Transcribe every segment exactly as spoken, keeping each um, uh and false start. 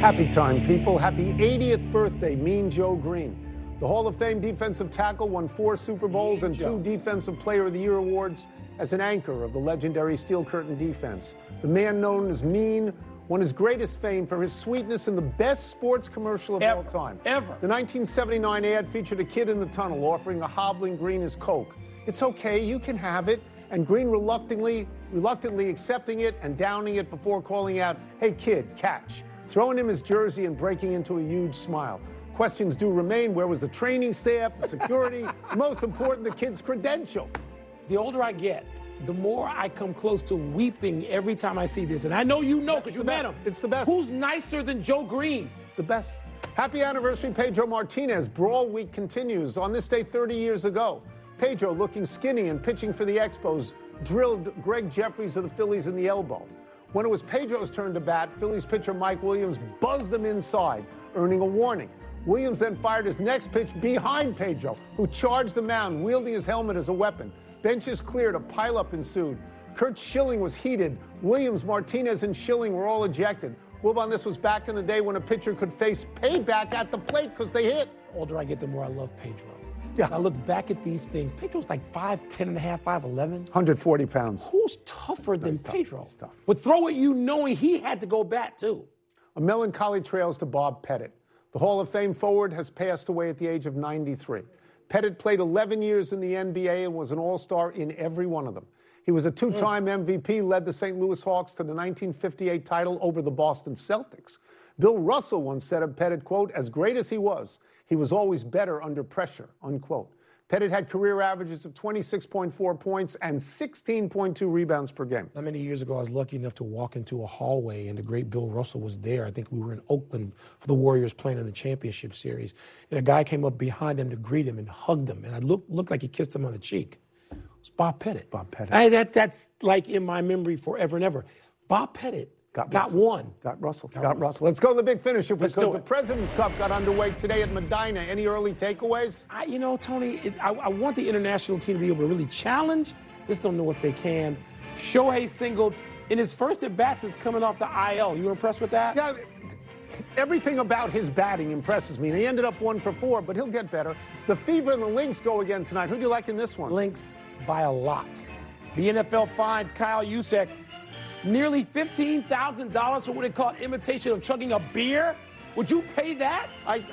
Happy time, people. Happy eightieth birthday, Mean Joe Green. The Hall of Fame defensive tackle won four Super Bowls and two Defensive Player of the Year awards as an anchor of the legendary Steel Curtain defense. The man known as Mean won his greatest fame for his sweetness in the best sports commercial of ever, all time. Ever. The nineteen seventy-nine ad featured a kid in the tunnel offering a hobbling Green his Coke. It's okay, you can have it. And Green reluctantly, reluctantly accepting it and downing it before calling out, "Hey kid, catch," throwing him his jersey and breaking into a huge smile. Questions do remain. Where was the training staff, the security, most important, the kid's credential? The older I get, the more I come close to weeping every time I see this. And I know you know because you met him. It's the best. Who's nicer than Joe Green? The best. Happy anniversary, Pedro Martinez. Brawl week continues. On this day thirty years ago, Pedro, looking skinny and pitching for the Expos, drilled Greg Jeffries of the Phillies in the elbow. When it was Pedro's turn to bat, Phillies pitcher Mike Williams buzzed him inside, earning a warning. Williams then fired his next pitch behind Pedro, who charged the mound, wielding his helmet as a weapon. Benches cleared, a pileup ensued. Kurt Schilling was heated. Williams, Martinez, and Schilling were all ejected. Wilbon, this was back in the day when a pitcher could face payback at the plate because they hit. The older I get, the more I love Pedro. Yeah. I look back at these things. Pedro's like five ten and a half, five eleven. one hundred forty pounds. Who's tougher than tough. Pedro? He's tough. Would throw at you knowing he had to go bat, too. A melancholy trails to Bob Pettit. The Hall of Fame forward has passed away at the age of ninety-three. Pettit played eleven years in the N B A and was an all-star in every one of them. He was a two-time mm. M V P, led the Saint Louis Hawks to the nineteen fifty-eight title over the Boston Celtics. Bill Russell once said of Pettit, quote, "As great as he was, he was always better under pressure," unquote. Pettit had career averages of twenty-six point four points and sixteen point two rebounds per game. Not many years ago, I was lucky enough to walk into a hallway, and the great Bill Russell was there. I think we were in Oakland for the Warriors playing in the championship series. And a guy came up behind him to greet him and hugged him. And I looked, looked like he kissed him on the cheek. It was Bob Pettit. Bob Pettit. I, that, that's like in my memory forever and ever. Bob Pettit got, got one. Got Russell. Got, got Russell. Russell. Let's go to the big finish if we Let's could. do The it. President's Cup got underway today at Medina. Any early takeaways? I, you know, Tony, it, I, I want the international team to be able to really challenge. Just don't know if they can. Shohei singled in his first at-bats is coming off the I L. You impressed with that? Yeah, everything about his batting impresses me. He ended up one for four, but he'll get better. The Fever and the Lynx go again tonight. Who do you like in this one? Lynx by a lot. The N F L fined Kyle Juszczyk nearly fifteen thousand dollars for what they call imitation of chugging a beer. Would you pay that? I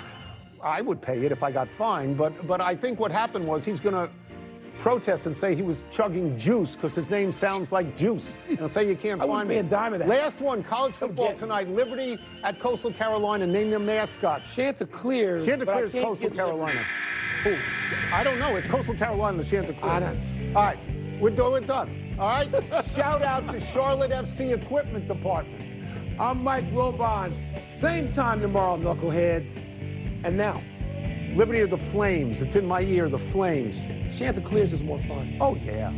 I would pay it if I got fined, but but I think what happened was he's going to protest and say he was chugging juice because his name sounds like juice. And I'll say you can't I find wouldn't pay me. a dime of that. Last one, college football get- tonight. Liberty at Coastal Carolina. Name their mascot. Chanticleers. but I Chanticleers, can't Coastal get- Carolina. Who? I don't know. It's Coastal Carolina, the Chanticleers. I don't- All right, we're, do- we're done. All right? Shout out to Charlotte F C Equipment Department. I'm Mike Wilbon. Same time tomorrow, knuckleheads. And now, Liberty of the Flames. It's in my ear, the Flames. Chanticleers is more fun. Oh, yeah.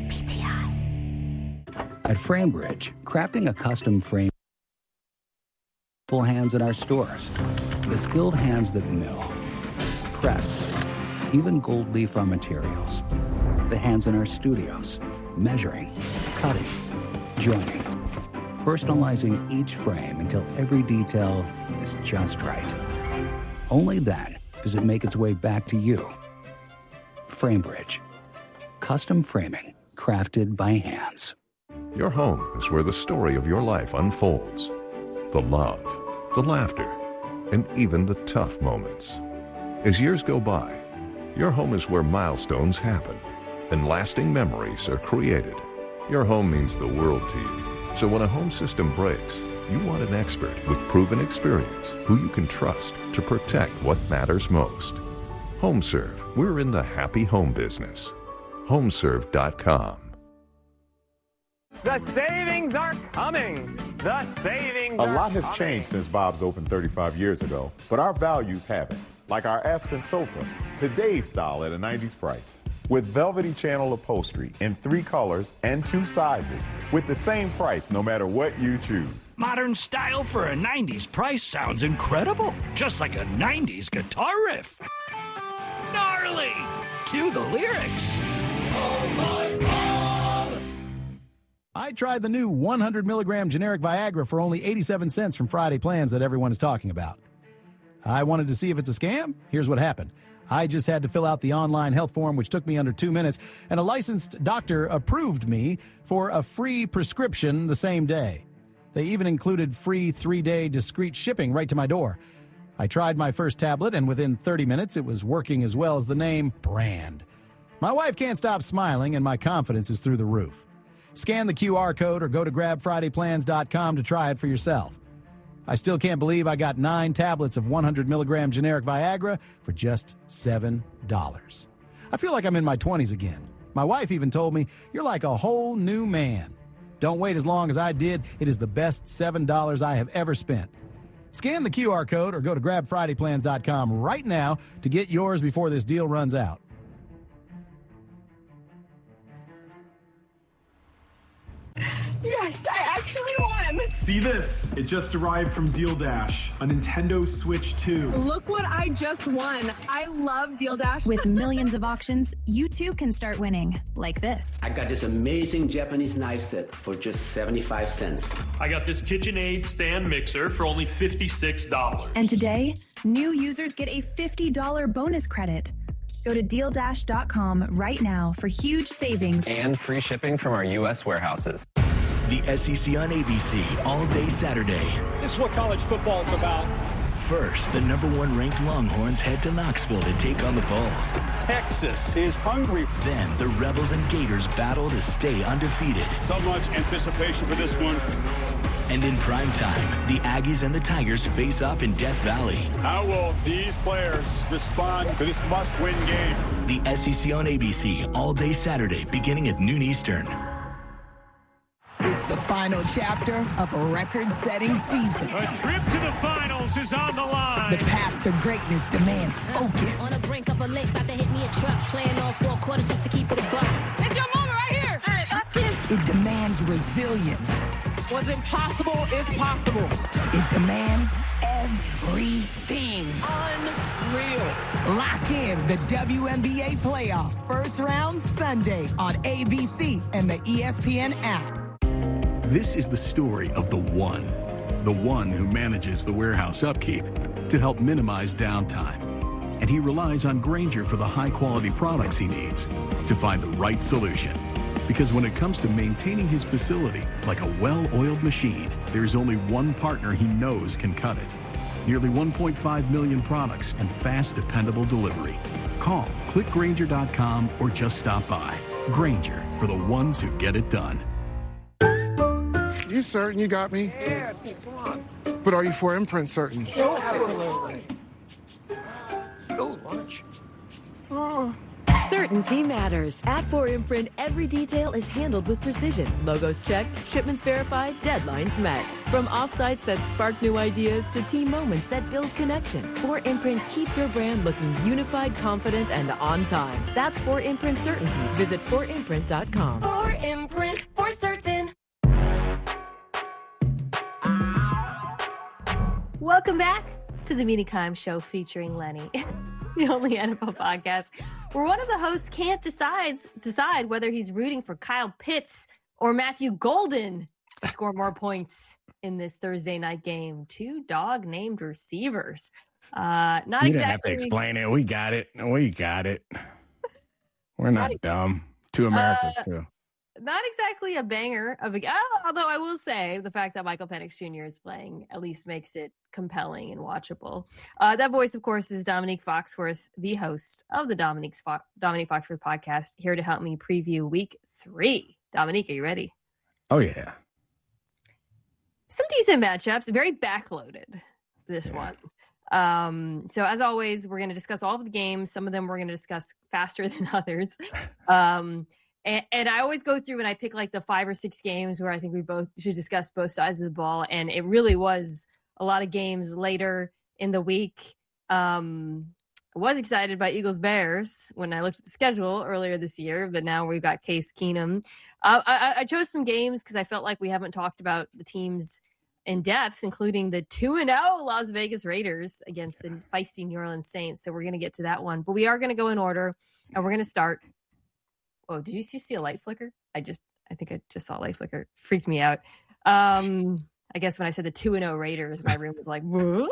At FrameBridge, crafting a custom frame, full hands in our stores. The skilled hands that mill, press, even gold leaf on materials. The hands in our studios, measuring, cutting, joining, personalizing each frame until every detail is just right. Only then does it make its way back to you. FrameBridge. Custom framing crafted by hands. Your home is where the story of your life unfolds. The love, the laughter, and even the tough moments. As years go by, your home is where milestones happen and lasting memories are created. Your home means the world to you. So when a home system breaks, you want an expert with proven experience who you can trust to protect what matters most. HomeServe, we're in the happy home business. homeserve dot com. The savings are coming. The savings A are lot has coming. changed since Bob's opened thirty-five years ago, but our values haven't. Like our Aspen sofa, today's style at a nineties price. With velvety channel upholstery in three colors and two sizes, with the same price no matter what you choose. Modern style for a nineties price sounds incredible. Just like a nineties guitar riff. Gnarly! Cue the lyrics. Oh my God! I tried the new one hundred milligram generic Viagra for only eighty-seven cents from Friday Plans that everyone is talking about. I wanted to see if it's a scam. Here's what happened. I just had to fill out the online health form, which took me under two minutes, and a licensed doctor approved me for a free prescription the same day. They even included free three-day discreet shipping right to my door. I tried my first tablet, and within thirty minutes, it was working as well as the name brand. My wife can't stop smiling, and my confidence is through the roof. Scan the Q R code or go to grab friday plans dot com to try it for yourself. I still can't believe I got nine tablets of one hundred milligram generic Viagra for just seven dollars. I feel like I'm in my twenties again. My wife even told me, "You're like a whole new man." Don't wait as long as I did. It is the best seven dollars I have ever spent. Scan the Q R code or go to grab friday plans dot com right now to get yours before this deal runs out. Yes, I actually won! See this? It just arrived from Deal Dash, a Nintendo Switch two. Look what I just won. I love Deal Dash. With millions of auctions, you too can start winning, like this. I got this amazing Japanese knife set for just seventy-five cents. I got this KitchenAid stand mixer for only fifty-six dollars. And today, new users get a fifty dollars bonus credit. Go to deal dash dot com right now for huge savings. And free shipping from our U S warehouses. The S E C on A B C all day Saturday. This is what college football is about. First, the number one ranked Longhorns head to Knoxville to take on the Vols. Texas is hungry. Then the Rebels and Gators battle to stay undefeated. So much anticipation for this one. And in prime time, the Aggies and the Tigers face off in Death Valley. How will these players respond to this must-win game? The S E C on A B C all day Saturday beginning at noon Eastern. It's the final chapter of a record-setting season. A trip to the finals is on the line. The path to greatness demands focus. On the brink of a lake, about to hit me a truck. Playing all four quarters just to keep it a buck. It's your moment right here. Hey, Hopkins. It demands resilience. What's impossible is possible. It demands everything. Unreal. Lock in the W N B A playoffs first round Sunday on A B C and the E S P N app. This is the story of the one, the one who manages the warehouse upkeep to help minimize downtime. And he relies on Grainger for the high-quality products he needs to find the right solution. Because when it comes to maintaining his facility like a well-oiled machine, there's only one partner he knows can cut it. Nearly one point five million products and fast, dependable delivery. Call, click Grainger dot com, or just stop by. Grainger, for the ones who get it done. You certain you got me? Yeah, come on. But are you for imprint certain? Oh, absolutely. Go lunch. Oh. Certainty matters. At four imprint, every detail is handled with precision. Logos checked, shipments verified, deadlines met. From offsites that spark new ideas to team moments that build connection, four imprint keeps your brand looking unified, confident, and on time. That's four imprint certainty. Visit four imprint dot com. four imprint for certain. Welcome back to the Mina Kimes Show featuring Lenny, the only N F L podcast where one of the hosts can't decides, decide whether he's rooting for Kyle Pitts or Matthew Golden to score more points in this Thursday night game. Two dog-named receivers. Uh, not you exactly. didn't have to explain it. We got it. We got it. We're not, not dumb. Two Americas, uh, too. Not exactly a banger of a oh, although I will say the fact that Michael Penix Junior is playing at least makes it compelling and watchable. Uh, that voice, of course, is Dominique Foxworth, the host of the Dominique, Fo- Dominique Foxworth podcast, here to help me preview week three. Dominique, are you ready? Oh, yeah. Some decent matchups, very backloaded, this yeah. one. Um, so as always, we're going to discuss all of the games. Some of them we're going to discuss faster than others. Um, And, and I always go through and I pick like the five or six games where I think we both should discuss both sides of the ball. And it really was a lot of games later in the week. Um, I was excited by Eagles Bears when I looked at the schedule earlier this year, but now we've got Case Keenum. Uh, I, I chose some games because I felt like we haven't talked about the teams in depth, including the two and oh Las Vegas Raiders against the feisty New Orleans Saints. So we're going to get to that one, but we are going to go in order and we're going to start. Oh, did you see, see a light flicker? I just, I think I just saw light flicker. Freaked me out. Um, I guess when I said the two and oh Raiders, my room was like, whoa.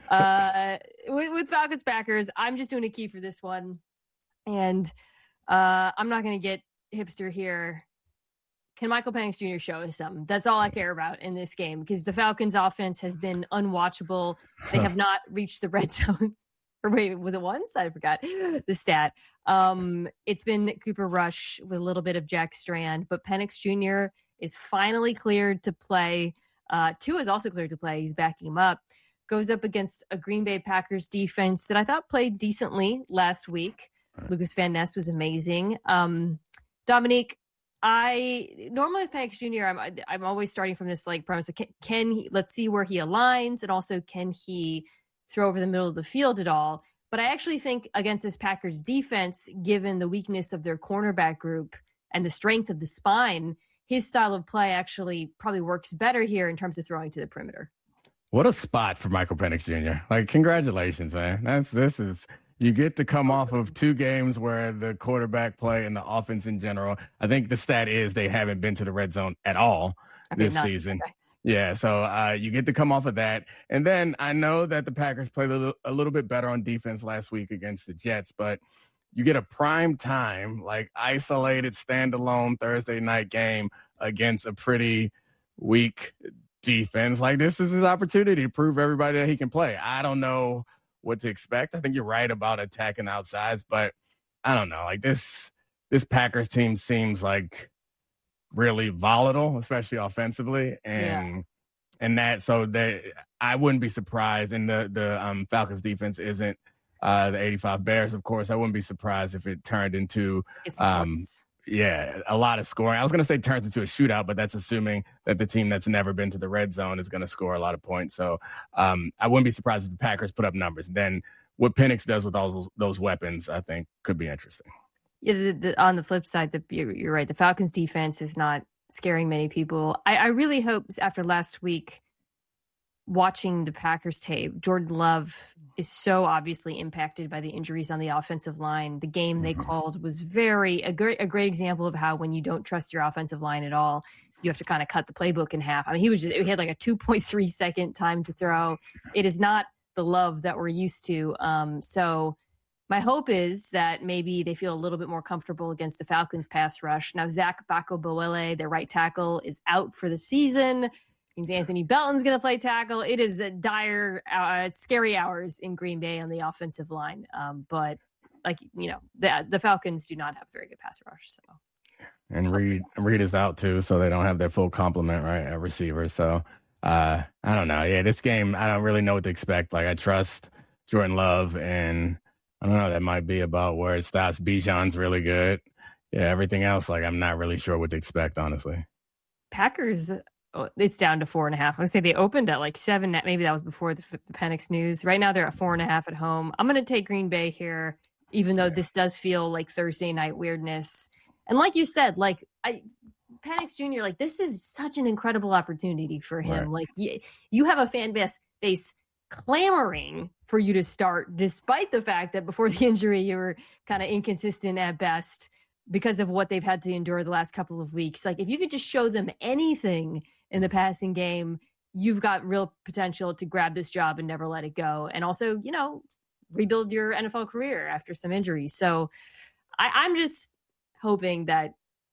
Uh, with, with Falcons Packers, I'm just doing a key for this one. And uh, I'm not going to get hipster here. Can Michael Penix Junior show us something? That's all I care about in this game, because the Falcons offense has been unwatchable. They have not reached the red zone. Or wait, was it once? I forgot the stat. Um, it's been Cooper Rush with a little bit of Jack Strand, but Penix Junior is finally cleared to play. Uh, Tua is also cleared to play. He's backing him up. Goes up against a Green Bay Packers defense that I thought played decently last week. Right. Lucas Van Ness was amazing. Um, Dominique, I normally with Penix Junior, I'm I'm always starting from this like premise of can, can he, let's see where he aligns, and also can he throw over the middle of the field at all. But I actually think against this Packers defense, given the weakness of their cornerback group and the strength of the spine, his style of play actually probably works better here in terms of throwing to the perimeter. What a spot for Michael Penix Junior Like, congratulations, man. That's this is you get to come off of two games where the quarterback play and the offense in general. I think the stat is they haven't been to the red zone at all okay, this season. Okay. Yeah, so uh, you get to come off of that. And then I know that the Packers played a little, a little bit better on defense last week against the Jets, but you get a prime time, like isolated, standalone Thursday night game against a pretty weak defense. Like, this is his opportunity to prove everybody that he can play. I don't know what to expect. I think you're right about attacking outsides, but I don't know. Like, this this Packers team seems like really volatile, especially offensively, and yeah. and that so that I wouldn't be surprised. And the the um, Falcons defense isn't uh, the eighty-five Bears, of course. I wouldn't be surprised if it turned into um, yeah a lot of scoring. I was going to say turns into a shootout, but that's assuming that the team that's never been to the red zone is going to score a lot of points. So um, I wouldn't be surprised if the Packers put up numbers. Then what Penix does with all those, those weapons, I think, could be interesting. Yeah, the, the, on the flip side, the, you're, you're right. The Falcons defense is not scaring many people. I, I really hope after last week, watching the Packers tape, Jordan Love is so obviously impacted by the injuries on the offensive line. The game they called was very a great a great example of how when you don't trust your offensive line at all, you have to kind of cut the playbook in half. I mean, he was just he had like a two point three second time to throw. It is not the Love that we're used to. Um, so. My hope is that maybe they feel a little bit more comfortable against the Falcons pass rush. Now, Zach Bako-Boele, their right tackle, is out for the season. Means Anthony Belton's going to play tackle. It is a dire, uh, scary hours in Green Bay on the offensive line. Um, but, like, you know, the, the Falcons do not have very good pass rush. So, And Reed, Reed is out, too, so they don't have their full complement, right, at receiver. So, uh, I don't know. Yeah, this game, I don't really know what to expect. Like, I trust Jordan Love, and I don't know, that might be about where it stops. Bijan's really good. Yeah, everything else, like, I'm not really sure what to expect, honestly. Packers, it's down to four and a half. I would say they opened at like seven. Maybe that was before the, the Penix news. Right now they're at four and a half at home. I'm going to take Green Bay here, even though this does feel like Thursday night weirdness. And like you said, like, I, Penix Junior, like, this is such an incredible opportunity for him. Right. Like, you, you have a fan base, base clamoring for you to start, despite the fact that before the injury you were kind of inconsistent at best because of what they've had to endure the last couple of weeks. Like, if you could just show them anything in the passing game, you've got real potential to grab this job and never let it go. And also, you know, rebuild your N F L career after some injuries. So I, I'm just hoping that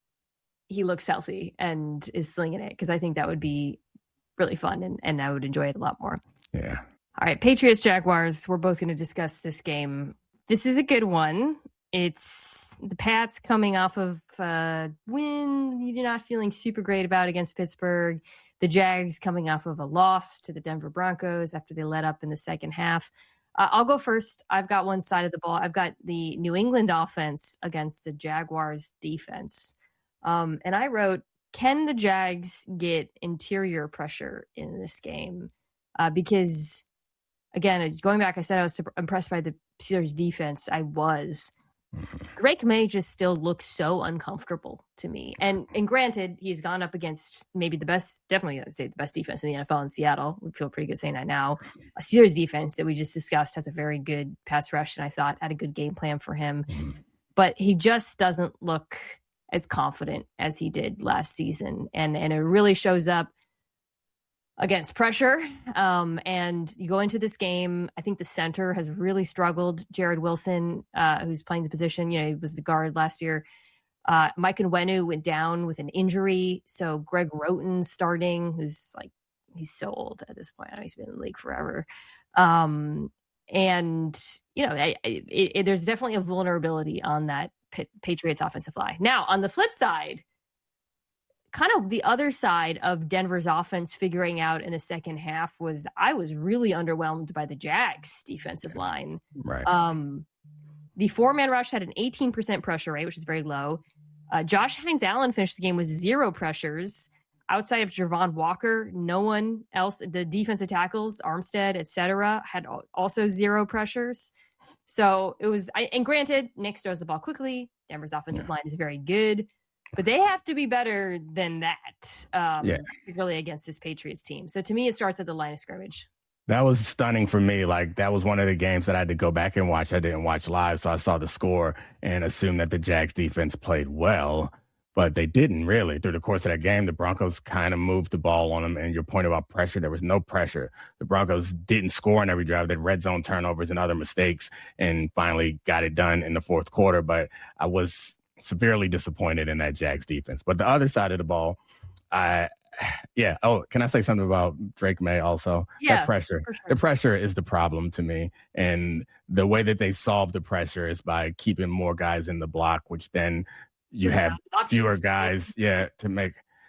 he looks healthy and is slinging it, because I think that would be really fun, and, and I would enjoy it a lot more. Yeah. All right, Patriots, Jaguars. We're both going to discuss this game. This is a good one. It's the Pats coming off of a win you're not feeling super great about against Pittsburgh. The Jags coming off of a loss to the Denver Broncos after they let up in the second half. Uh, I'll go first. I've got one side of the ball. I've got the New England offense against the Jaguars defense. Um, and I wrote, can the Jags get interior pressure in this game? Uh, because, again, going back, I said I was impressed by the Steelers defense. I was. Drake May just still looks so uncomfortable to me. And and granted, he's gone up against maybe the best, definitely I'd say the best defense in the N F L in Seattle. We feel pretty good saying that now. A Steelers defense that we just discussed has a very good pass rush, and I thought had a good game plan for him. But he just doesn't look as confident as he did last season. And, and it really shows up against pressure. Um, and you go into this game, I think the center has really struggled. Jared Wilson, uh, who's playing the position, you know, he was the guard last year. Uh, Mike Nwenu went down with an injury. So Greg Roten starting, who's like, he's so old at this point. I know he's been in the league forever. Um, and, you know, I, I, it, there's definitely a vulnerability on that Patriots offensive line. Now, on the flip side, kind of the other side of Denver's offense figuring out in the second half was I was really underwhelmed by the Jags defensive line. Right. Um, the four-man rush had an eighteen percent pressure rate, which is very low. Uh, Josh Hanks-Allen finished the game with zero pressures. Outside of Javon Walker, no one else, the defensive tackles, Armstead, et cetera, had also zero pressures. So it was, and granted, Nick throws the ball quickly. Denver's offensive yeah. line is very good, but they have to be better than that, um, yeah. particularly against this Patriots team. So to me, it starts at the line of scrimmage. That was stunning for me. Like, that was one of the games that I had to go back and watch. I didn't watch live, so I saw the score and assumed that the Jags defense played well, but they didn't really. Through the course of that game, the Broncos kind of moved the ball on them. And your point about pressure, there was no pressure. The Broncos didn't score on every drive. They had red zone turnovers and other mistakes and finally got it done in the fourth quarter. But I was severely disappointed in that Jags defense. But the other side of the ball, I... Yeah. Oh, can I say something about Drake May also? Yeah, that pressure. For sure. The pressure is the problem to me. And the way that they solve the pressure is by keeping more guys in the block, which then you yeah, have fewer guys, yeah, to make.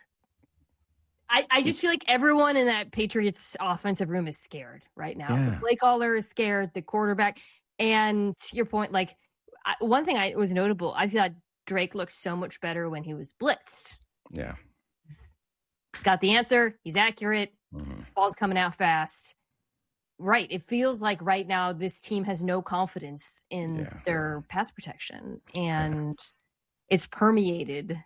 I, I just feel like everyone in that Patriots offensive room is scared right now. Yeah. The play caller is scared, the quarterback. And to your point, like I, one thing I was notable, I thought Drake looked so much better when he was blitzed. Yeah. He's got the answer. He's accurate. Mm-hmm. Ball's coming out fast. Right. It feels like right now this team has no confidence in yeah. their pass protection, and yeah. it's permeated.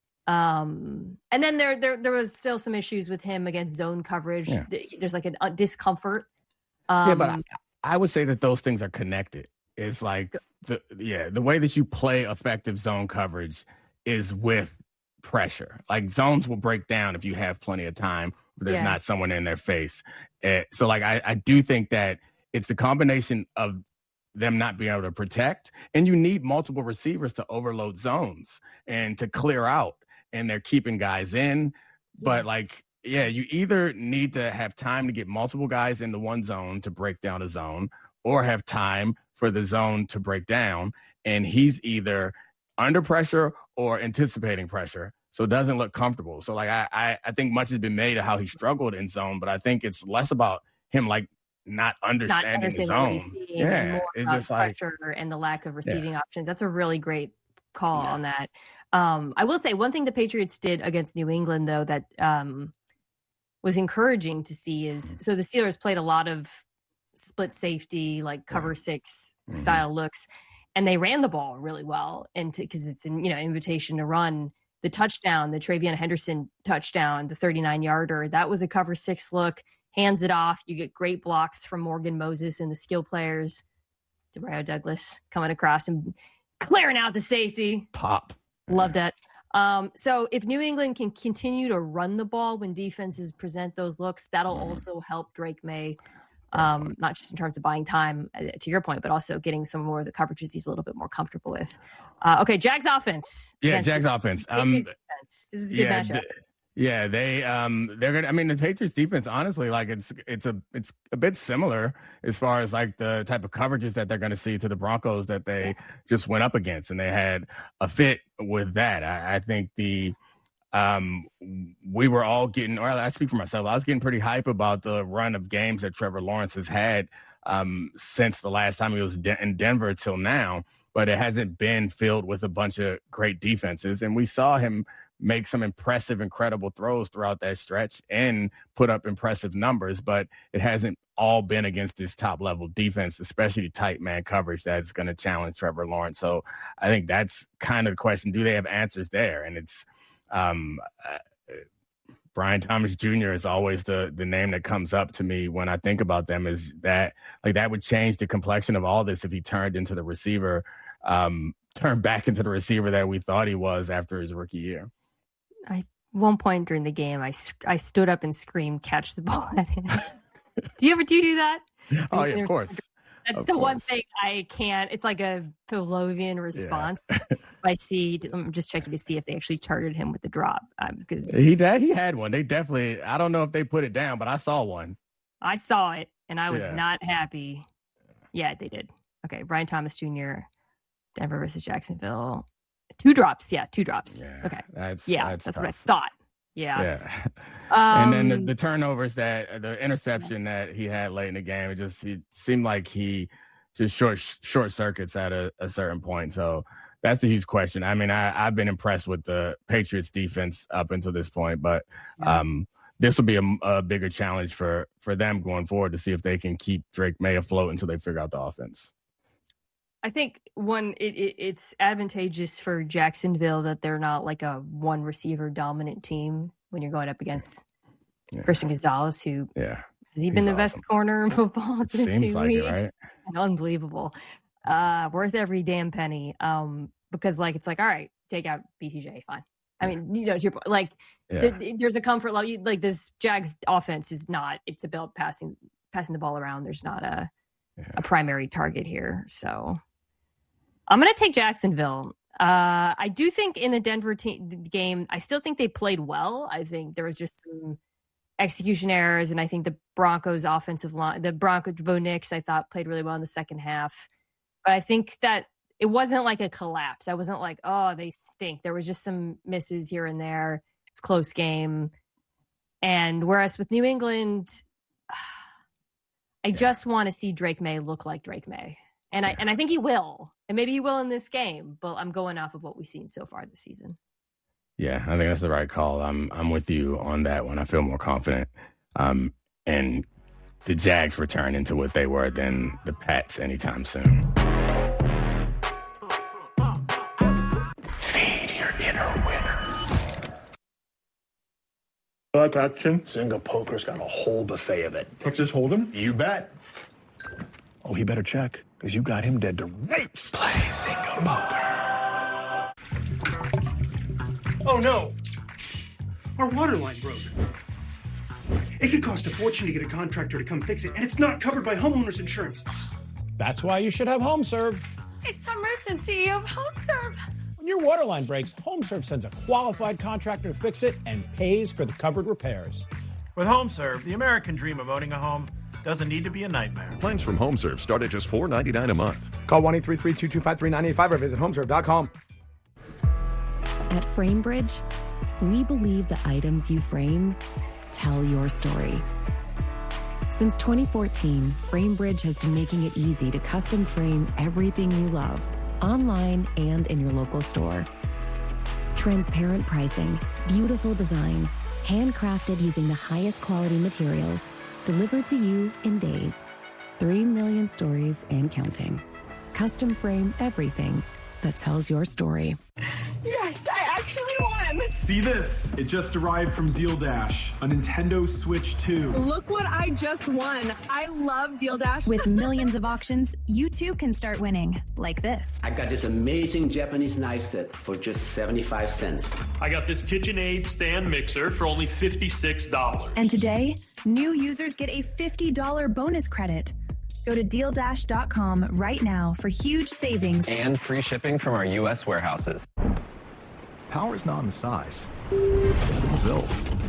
Um, and then there, there, there was still some issues with him against zone coverage. Yeah. There's like a uh, discomfort. Um, yeah, but I, I would say that those things are connected. It's like, the, yeah, the way that you play effective zone coverage is with pressure. Like, zones will break down if you have plenty of time, but there's yeah. not someone in their face. Uh, so like, I, I do think that it's the combination of them not being able to protect, and you need multiple receivers to overload zones and to clear out, and they're keeping guys in. Yeah. But like, yeah, you either need to have time to get multiple guys in the one zone to break down a zone, or have time for the zone to break down. And he's either under pressure or anticipating pressure, so it doesn't look comfortable. So like I, I, I think much has been made of how he struggled in zone, but I think it's less about him like not understanding, not understanding the zone. Yeah, more it's just like pressure and the lack of receiving yeah. options. That's a really great call yeah. on that. Um, I will say one thing the Patriots did against New England though that um, was encouraging to see is so the Steelers played a lot of split safety, like cover six mm-hmm. style looks. And they ran the ball really well, and because it's an you know invitation to run. The touchdown, the Travion Henderson touchdown, the thirty-nine yarder, that was a cover six look. Hands it off. You get great blocks from Morgan Moses and the skill players. DeMario Douglas coming across and clearing out the safety. Pop. Loved it. Um, so if New England can continue to run the ball when defenses present those looks, that'll mm. also help Drake May. Um, not just in terms of buying time, uh, to your point, but also getting some more of the coverages he's a little bit more comfortable with. Uh, okay, Jags offense. Yeah, Jags offense. Um, defense. This is a good yeah, matchup. Th- yeah, they um, they're gonna. I mean, the Patriots defense, honestly, like it's it's a it's a bit similar as far as like the type of coverages that they're going to see to the Broncos that they just went up against, and they had a fit with that. I, I think the. Um, we were all getting, or I speak for myself, I was getting pretty hype about the run of games that Trevor Lawrence has had um, since the last time he was de- in Denver till now, but it hasn't been filled with a bunch of great defenses. And we saw him make some impressive, incredible throws throughout that stretch and put up impressive numbers, but it hasn't all been against this top level defense, especially tight man coverage that's going to challenge Trevor Lawrence. So I think that's kind of the question. Do they have answers there? And it's, Um, uh, Brian Thomas Junior is always the the name that comes up to me when I think about them. Is that like that would change the complexion of all this if he turned into the receiver um, turn back into the receiver that we thought he was after his rookie year. I one point during the game, I, I stood up and screamed, "Catch the ball!" At him. Do you ever do you do that? Oh yeah, of course. That's of the course. one thing I can't. It's like a Pavlovian response. Yeah. I see. I'm just checking to see if they actually charted him with the drop um, because he did. He had one. They definitely. I don't know if they put it down, but I saw one. I saw it and I was Yeah. not happy. Yeah, they did. Okay, Brian Thomas Junior, Denver versus Jacksonville. Two drops. Yeah, two drops. Yeah, okay. That's, yeah, that's, that's tough. what I thought. Yeah. Yeah. Um, and then the, the turnovers that the interception that he had late in the game, it just it seemed like he just short short circuits at a, a certain point. So that's the huge question. I mean, I, I've been impressed with the Patriots defense up until this point, but um, this will be a, a bigger challenge for, for them going forward to see if they can keep Drake May afloat until they figure out the offense. I think one, it, it, it's advantageous for Jacksonville that they're not like a one receiver dominant team when you're going up against yeah. Christian Gonzalez, who yeah. has he been He's the awesome. best corner in football? It's been Seems two like weeks. it, right? Unbelievable. Uh, worth every damn penny. Um, because like, it's like, all right, take out B T J. Fine. I mean, you know, to your point, like Yeah. th- there's a comfort level. You- Like this Jags offense is not, it's about passing, passing the ball around. There's not a, Yeah. a primary target here. So I'm going to take Jacksonville. Uh, I do think in the Denver te- game, I still think they played well. I think there was just some execution errors, and I think the Broncos offensive line, the Broncos, Bo Nix, I thought played really well in the second half. But I think that it wasn't like a collapse. I wasn't like, oh, they stink. There was just some misses here and there. It's a close game. And whereas with New England, I Yeah. just want to see Drake May look like Drake May. And I and I think he will. And maybe he will in this game, but I'm going off of what we've seen so far this season. Yeah, I think that's the right call. I'm I'm with you on that one. I feel more confident. Um, and the Jags return into what they were than the Pats anytime soon. Feed your inner winner. Like action? Zynga Poker's got a whole buffet of it. Texas Hold'em? You bet. Oh, he better check, because you got him dead to rights. Play Zynga Poker. Oh no! Our water line broke. It could cost a fortune to get a contractor to come fix it, and it's not covered by homeowners insurance. That's why you should have HomeServe. It's Tom Rusin, C E O of HomeServe. When your water line breaks, HomeServe sends a qualified contractor to fix it and pays for the covered repairs. With HomeServe, the American dream of owning a home doesn't need to be a nightmare. Plans from HomeServe start at just four dollars and ninety-nine cents a month. Call one eight three three, two two five, three nine eight five or visit homeserve dot com. At FrameBridge, we believe the items you frame tell your story. Since twenty fourteen, FrameBridge has been making it easy to custom frame everything you love, online and in your local store. Transparent pricing, beautiful designs, handcrafted using the highest quality materials, delivered to you in days. Three million stories and counting. Custom frame everything that tells your story. Yes, I actually won. See this? It just arrived from Deal Dash, a Nintendo Switch two. Look what I just won. I love Deal Dash. With millions of auctions, you too can start winning, like this. I got this amazing Japanese knife set for just seventy-five cents. I got this KitchenAid stand mixer for only fifty-six dollars. And today, new users get a fifty dollars bonus credit. Go to deal dash dot com right now for huge savings and free shipping from our U S warehouses. Power's not in the size, it's in the build.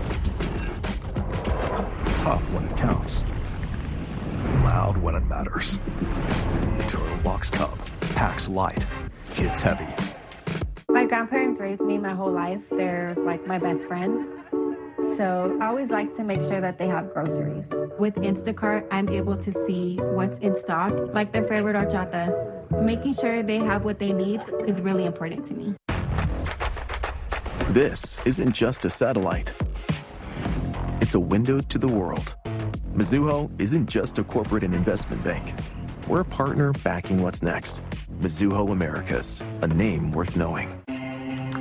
Tough when it counts, loud when it matters. Turtlebox Cub packs light, hits heavy. My grandparents raised me my whole life. They're like my best friends. So I always like to make sure that they have groceries. With Instacart, I'm able to see what's in stock, like their favorite horchata. Making sure they have what they need is really important to me. This isn't just a satellite. It's a window to the world. Mizuho isn't just a corporate and investment bank. We're a partner backing what's next. Mizuho Americas, a name worth knowing.